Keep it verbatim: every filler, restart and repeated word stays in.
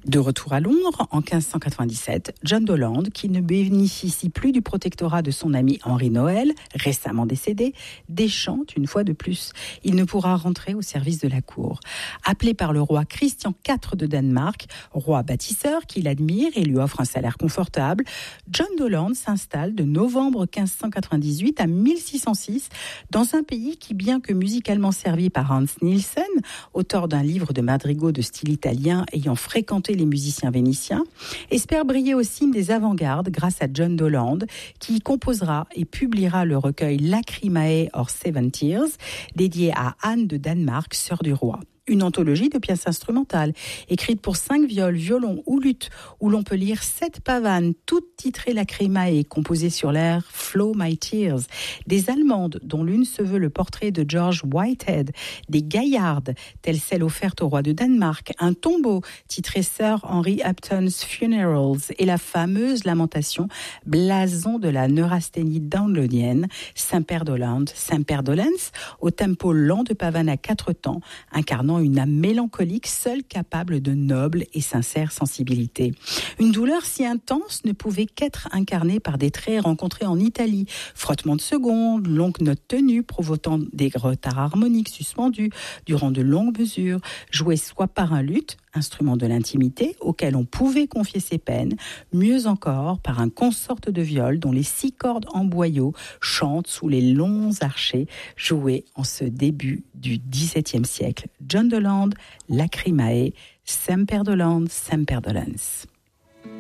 De retour à Londres, en quinze cent quatre-vingt-dix-sept, John Doland, qui ne bénéficie plus du protectorat de son ami Henry Noël, récemment décédé, déchante une fois de plus. Il ne pourra rentrer au service de la cour. Appelé par le roi Christian quatre de Danemark, roi bâtisseur qu'il admire et lui offre un salaire confortable, John Doland s'installe de novembre quinze cent quatre-vingt-dix-huit à mille six cent six dans un pays qui, bien que musicalement servi par Hans Nielsen, auteur d'un livre de madrigaux de style italien ayant fréquenté les musiciens vénitiens, espère briller au cime des avant-gardes grâce à John Doland, qui composera et publiera le recueil Lacrimae or Seven Tears, dédié à Anne de Danemark, sœur du roi. Une anthologie de pièces instrumentales, écrite pour cinq viols, violons ou luttes, où l'on peut lire sept pavanes, toutes titrées Lacrimae, composées sur l'air Flow My Tears, des allemandes, dont l'une se veut le portrait de George Whitehead, des gaillardes, telles celles offertes au roi de Danemark, un tombeau titré Sir Henry Upton's Funerals et la fameuse lamentation, blason de la neurasthénie downloadienne, Saint-Père Doland, Saint-Père Dolens, au tempo lent de pavane à quatre temps, incarnant une âme mélancolique, seule capable de noble et sincère sensibilité. Une douleur si intense ne pouvait qu'être incarnée par des traits rencontrés en Italie. Frottement de secondes, longues notes tenues, provoquant des retards harmoniques suspendus durant de longues mesures, joués soit par un luth, instrument de l'intimité, auquel on pouvait confier ses peines, mieux encore par un consorte de viol dont les six cordes en boyau chantent sous les longs archets joués en ce début du dix-septième siècle. John Doland, Lacrimae, Saint-Père Doland, Saint-Père Dolens.